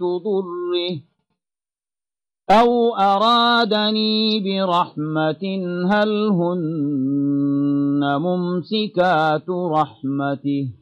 ضره أو أرادني برحمة هل هن ممسكات رحمته